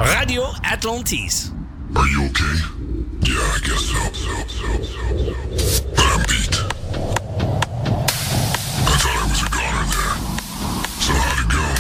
Radio Atlantis. Are you okay? Yeah, I guess so.